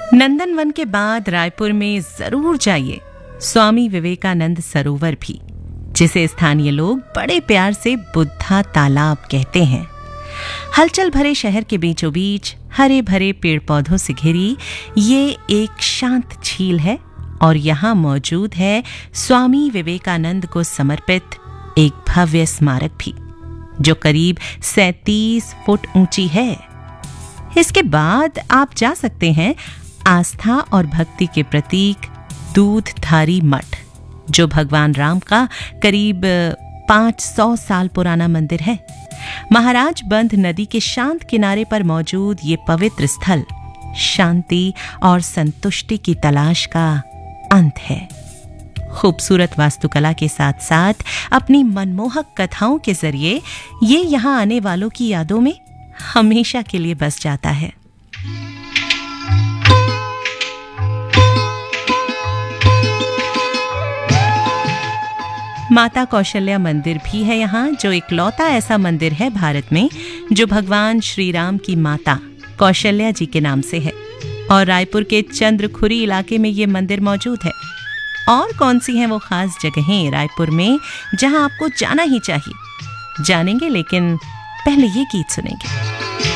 नंदनवन के बाद रायपुर में जरूर जाइए स्वामी विवेकानंद सरोवर भी, जिसे स्थानीय लोग बड़े प्यार से बुद्धा तालाब कहते हैं। हलचल भरे शहर के बीचों बीच हरे भरे पेड़ पौधों से घिरी ये एक शांत झील है और यहाँ मौजूद है स्वामी विवेकानंद को समर्पित एक भव्य स्मारक भी, जो करीब 37 फुट ऊंची है। इसके बाद आप जा सकते हैं आस्था और भक्ति के प्रतीक दूधधारी मठ, जो भगवान राम का करीब 500 साल पुराना मंदिर है। महाराज बंध नदी के शांत किनारे पर मौजूद ये पवित्र स्थल शांति और संतुष्टि की तलाश का अंत है। खूबसूरत वास्तुकला के साथ साथ अपनी मनमोहक कथाओं के जरिए ये यहाँ आने वालों की यादों में हमेशा के लिए बस जाता है। माता कौशल्या मंदिर भी है यहाँ, जो इकलौता ऐसा मंदिर है भारत में जो भगवान श्री राम की माता कौशल्या जी के नाम से है। और रायपुर के चंद्रखुरी इलाके में ये मंदिर मौजूद है। और कौन सी हैं वो खास जगहें रायपुर में जहां आपको जाना ही चाहिए, जानेंगे, लेकिन पहले ये गीत सुनेंगे।